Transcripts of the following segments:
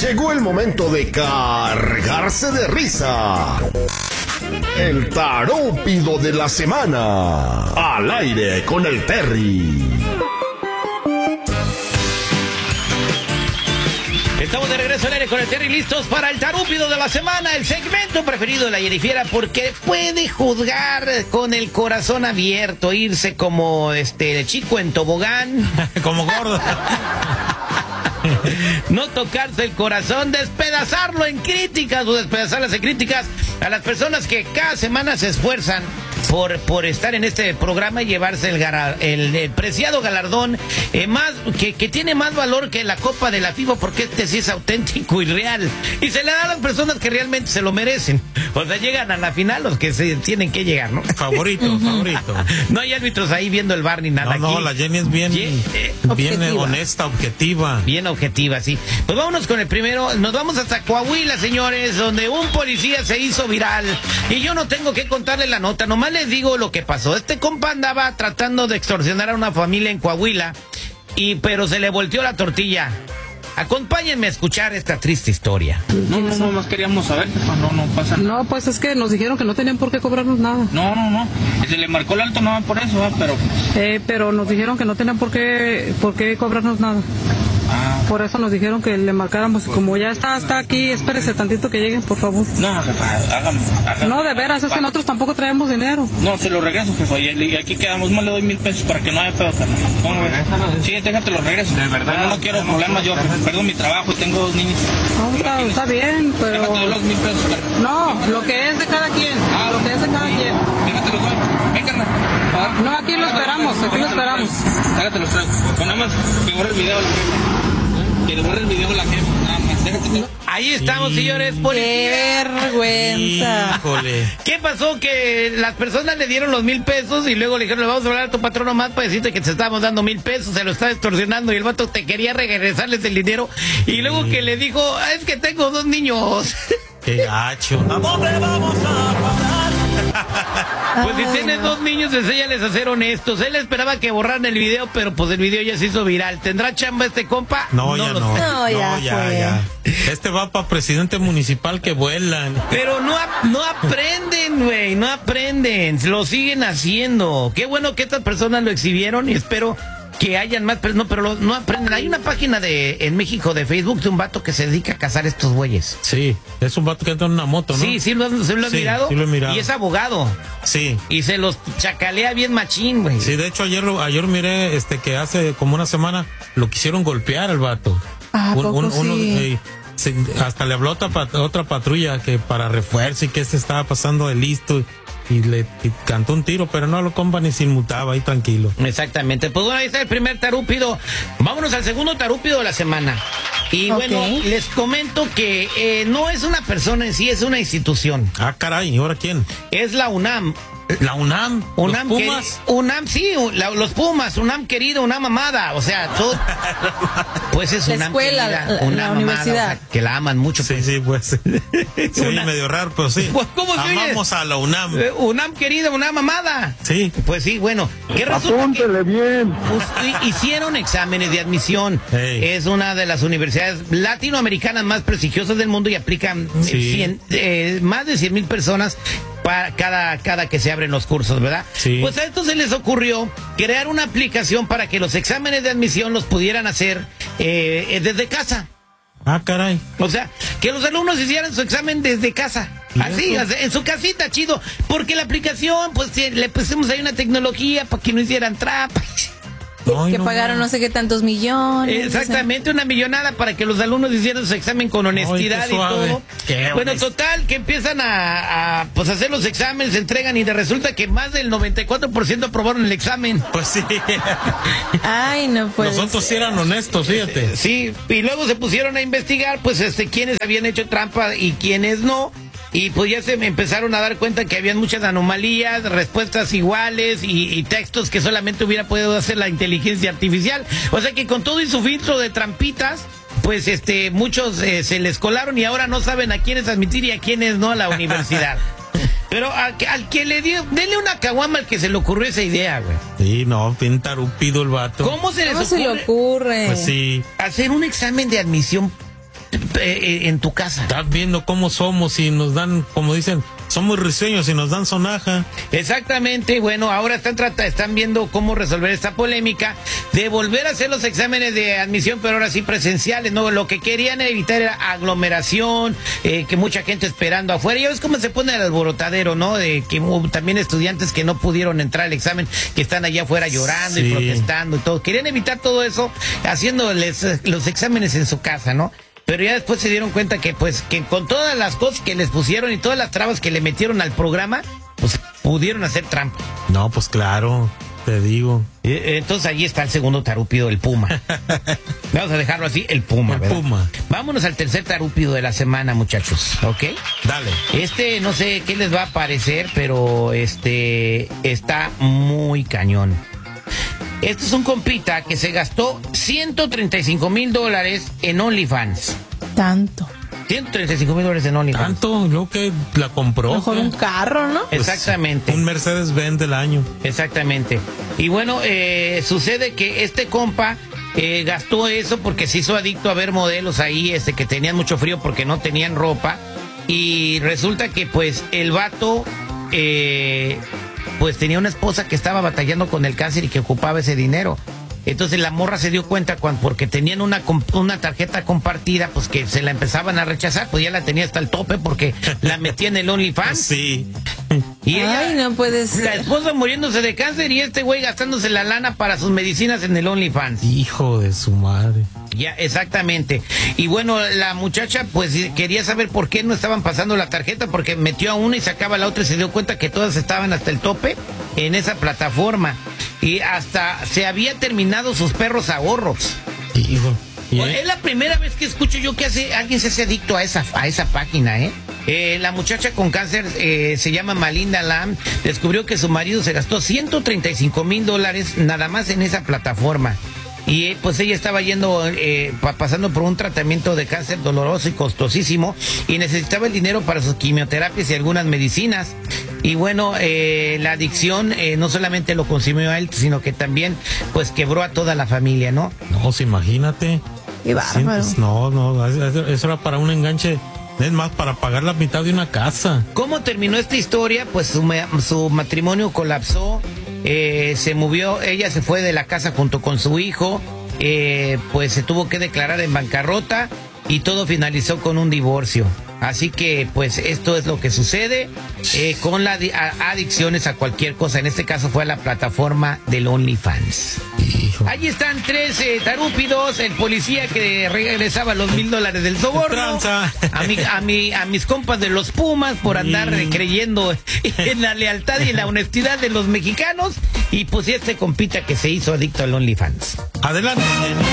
Llegó el momento de cargarse de risa. El tarúpido de la semana. Al aire con el Terry. Estamos de regreso al aire con el Terry, listos para el tarúpido de la semana, el segmento preferido de la Jennifiera, porque puede juzgar con el corazón abierto, irse como chico en tobogán, como gordo. No tocarse el corazón, despedazarlo en críticas o despedazarlas en críticas a las personas que cada semana se esfuerzan por estar en este programa y llevarse el preciado galardón más que tiene más valor que la Copa de la FIFA, porque sí es auténtico y real, y se le da a las personas que realmente se lo merecen. O sea, llegan a la final los que se tienen que llegar, ¿no? Favorito. No hay árbitros ahí viendo el bar ni nada. No, la Jenny es bien honesta, objetiva. Bien objetiva, sí. Pues vámonos con el primero. Nos vamos hasta Coahuila, señores, donde un policía se hizo viral. Y yo no tengo que contarle la nota, nomás les digo lo que pasó. Este compa andaba tratando de extorsionar a una familia en Coahuila, pero se le volteó la tortilla. Acompáñenme a escuchar esta triste historia. No más queríamos saber, no pasa nada. No, pues es que nos dijeron que no tenían por qué cobrarnos nada. No, se le marcó el alto no por eso, pero... Pero nos dijeron que no tenían por qué cobrarnos nada. Por eso nos dijeron que le marcáramos. Como ya está aquí, espérese tantito que lleguen, por favor. No, jefa, hágame. No, de veras, es que nosotros tampoco traemos dinero. No, se lo regreso, jefa, y aquí quedamos, más le doy 1,000 pesos para que no haya pedo, carnal. Sí, déjate los regreso. De verdad. No quiero problemas, yo pierdo mi trabajo y tengo 2 niños. No, está bien, pero... Déjate los 1,000 pesos, carnal. No, lo que es de cada quien. Lo que es de cada quien. Déjate los doy. Ven, carnal. No, aquí lo esperamos, Déjate los traigo. Nada más que borre el video a la jefa. Que le borre el video a la jefa, nada más. Déjate. Ahí estamos, señores policías. ¡Qué vergüenza! Híjole. ¿Qué pasó? Que las personas le dieron los 1,000 pesos y luego le dijeron, le vamos a hablar a tu patrón nomás para decirte que te estábamos dando 1,000 pesos, se lo está extorsionando, y el vato te quería regresarles el dinero, y luego que le dijo, es que tengo 2 niños. ¡Qué gacho! ¿A dónde vamos a parar? Pues si tienes 2 niños, enséñales a ser honestos. Él esperaba que borraran el video, pero pues el video ya se hizo viral. ¿Tendrá chamba este compa? No, ya no. No, ya. Este va para presidente municipal que vuelan. Pero no aprenden, güey, no aprenden. Lo siguen haciendo. Qué bueno que estas personas lo exhibieron y espero que hayan más, pero no aprenden. Hay una página en México de Facebook de un vato que se dedica a cazar estos güeyes. Sí, es un vato que anda en una moto, ¿no? Sí, lo has mirado. Sí, lo he mirado. Y es abogado. Sí. Y se los chacalea bien machín, güey. Sí, de hecho ayer miré que hace como una semana lo quisieron golpear al vato. Sí. Hasta le habló a otra patrulla que para refuerzo y que se estaba pasando de listo. Y le cantó un tiro, pero no lo compa ni se inmutaba, ahí tranquilo. Exactamente. Pues bueno, ahí está el primer tarúpido. Vámonos al segundo tarúpido de la semana. Y bueno, les comento que no es una persona en sí, es una institución. Ah, caray, ¿y ahora quién? Es la UNAM. ¿La UNAM? ¿Los Pumas? UNAM, sí, los Pumas, UNAM querido, UNAM amada, o sea, todo. Pues es la UNAM escuela, querida, la UNAM universidad. amada, o sea, que la aman mucho. Sí, pues. Se oye medio raro, pero sí. Pues, ¿cómo se oye? Amamos a la UNAM. UNAM querida, UNAM amada. Sí. Pues sí, bueno. ¿Qué resulta? Apúntele bien. Hicieron exámenes de admisión. Hey. Es una de las universidades latinoamericanas más prestigiosas del mundo y aplican más de 100,000 personas para cada que se abren los cursos, ¿verdad? Sí. Pues a esto se les ocurrió crear una aplicación para que los exámenes de admisión los pudieran hacer desde casa. Ah, caray. O sea, que los alumnos hicieran su examen desde casa. Así, en su casita, chido. Porque la aplicación, pues le pusimos ahí una tecnología para que no hicieran trampas. Que pagaron no sé qué tantos millones. Exactamente, una millonada para que los alumnos hicieran su examen con honestidad y todo. Bueno, total, que empiezan a hacer los exámenes, se entregan y resulta que más del 94% aprobaron el examen. Pues sí. Ay, no puede Nosotros sí eran honestos, fíjate. Sí, y luego se pusieron a investigar, pues, quiénes habían hecho trampa y quiénes no. Y pues ya se me empezaron a dar cuenta que habían muchas anomalías, respuestas iguales y textos que solamente hubiera podido hacer la inteligencia artificial. O sea que con todo y su filtro de trampitas, pues muchos se les colaron y ahora no saben a quiénes admitir y a quiénes no a la universidad. Pero al que le dio, denle una caguama al que se le ocurrió esa idea, güey. Sí, no, bien tarúpido el vato. ¿Cómo se les ¿Cómo se le ocurre? Pues sí. hacer un examen de admisión en tu casa. Estás viendo cómo somos y nos dan, como dicen, somos risueños y nos dan sonaja. Exactamente, bueno, ahora están viendo cómo resolver esta polémica de volver a hacer los exámenes de admisión, pero ahora sí presenciales, ¿no? Lo que querían evitar era aglomeración, que mucha gente esperando afuera. Ya ves cómo se pone el alborotadero, ¿no? De que hubo también estudiantes que no pudieron entrar al examen, que están allá afuera llorando y protestando y todo. Querían evitar todo eso haciéndoles los exámenes en su casa, ¿no? Pero ya después se dieron cuenta que con todas las cosas que les pusieron y todas las trabas que le metieron al programa, pues pudieron hacer trampa. No, pues claro, te digo. Entonces ahí está el segundo tarúpido, el Puma. Vamos a dejarlo así, el Puma, ¿verdad? Puma. Vámonos al tercer tarúpido de la semana, muchachos, ¿ok? Dale. No sé qué les va a parecer, pero está muy cañón. Este es un compita que se gastó $135,000 en OnlyFans. Tanto. $135,000 en OnlyFans. Tanto, lo que la compró. Mejor un carro, ¿no? Pues, exactamente. Un Mercedes-Benz del año. Exactamente. Y bueno, sucede que este compa gastó eso porque se hizo adicto a ver modelos ahí que tenían mucho frío porque no tenían ropa. Y resulta que pues el vato pues tenía una esposa que estaba batallando con el cáncer y que ocupaba ese dinero. Entonces la morra se dio cuenta porque tenían una tarjeta compartida, pues que se la empezaban a rechazar, pues ya la tenía hasta el tope porque la metía en el OnlyFans. Sí. Y Ay, no puede ser. La esposa muriéndose de cáncer y este güey gastándose la lana para sus medicinas en el OnlyFans. Hijo de su madre. Ya, exactamente. Y bueno, la muchacha pues quería saber por qué no estaban pasando la tarjeta, porque metió a una y sacaba la otra y se dio cuenta que todas estaban hasta el tope en esa plataforma. Y hasta se había terminado sus perros ahorros. Hijo. Es la primera vez que escucho yo que alguien se hace adicto a esa página, ¿eh? La muchacha con cáncer se llama Malinda Lam, descubrió que su marido se gastó $135,000 nada más en esa plataforma. Y pues ella estaba pasando por un tratamiento de cáncer doloroso y costosísimo y necesitaba el dinero para sus quimioterapias y algunas medicinas. Y bueno, la adicción no solamente lo consumió a él, sino que también pues quebró a toda la familia, ¿no? No, pues imagínate. Qué bárbaro. No, eso era para un enganche. Es más, para pagar la mitad de una casa. ¿Cómo terminó esta historia? Pues su matrimonio colapsó. Se movió, ella se fue de la casa junto con su hijo, pues se tuvo que declarar en bancarrota y todo finalizó con un divorcio. Así que pues esto es lo que sucede con las adicciones a cualquier cosa. En este caso fue a la plataforma del OnlyFans. Hijo. Ahí están 13 tarúpidos, el policía que regresaba los $1,000 del soborno, a mis compas de los Pumas por andar creyendo en la lealtad y en la honestidad de los mexicanos, y pues este compita que se hizo adicto al OnlyFans. Adelante.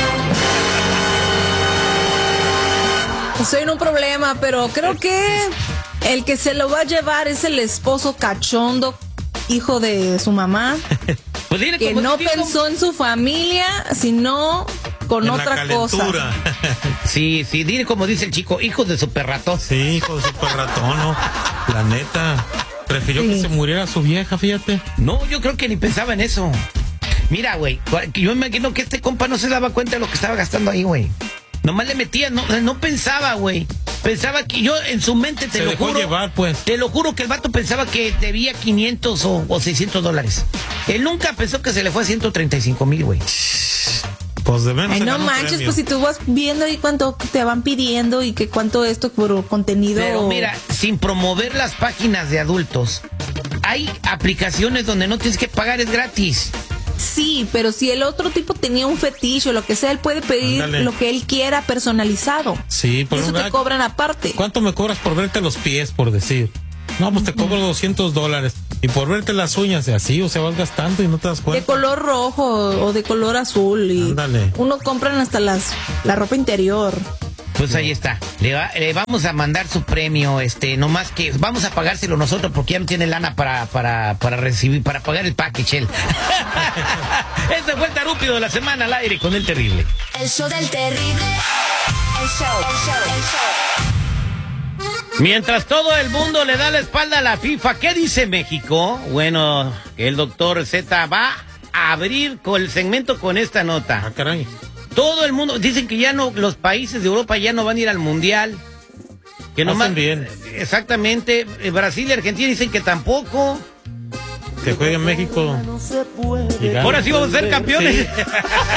Estoy en un problema, pero creo que el que se lo va a llevar es el esposo cachondo, hijo de su mamá, Pues dile, que no pensó en su familia, sino con en otra cosa. Sí, dile como dice el chico, hijos de super ratón. Sí, hijo de super ratón, no. La neta, prefirió que se muriera su vieja, fíjate. No, yo creo que ni pensaba en eso. Mira, güey, yo me imagino que este compa no se daba cuenta de lo que estaba gastando ahí, güey. Nomás le metía, no pensaba, güey. Pensaba que yo en su mente, te lo juro. Llevar, pues. Te lo juro que el vato pensaba que debía $500 o $600. Él nunca pensó que se le fue a 135,000, güey. Pues de menos. Ay, no manches, pues si tú vas viendo ahí cuánto te van pidiendo y que cuánto esto por contenido. Pero mira, sin promover las páginas de adultos, hay aplicaciones donde no tienes que pagar, es gratis. Sí, pero si el otro tipo tenía un fetiche o lo que sea, él puede pedir lo que él quiera personalizado. Sí, por eso te cobran aparte. ¿Cuánto me cobras por verte los pies, por decir? No, pues te cobro $200. Y por verte las uñas, y así, o sea, vas gastando y no te das cuenta. De color rojo o de color azul. Y uno compran hasta la ropa interior. Pues ahí está. Le vamos a mandar su premio, nomás que vamos a pagárselo nosotros porque ya no tiene lana para recibir, para pagar el package él. Este fue el tarúpido de la semana al aire con el terrible. El show del terrible. El show. Mientras todo el mundo le da la espalda a la FIFA, ¿qué dice México? Bueno, el doctor Z va a abrir con el segmento con esta nota. Ah, caray. Todo el mundo, dicen que ya no, los países de Europa ya no van a ir al Mundial. Que Hacen bien. Exactamente. Brasil y Argentina dicen que tampoco. Que juegue en México. Ahora sí vamos a ser campeones. Sí.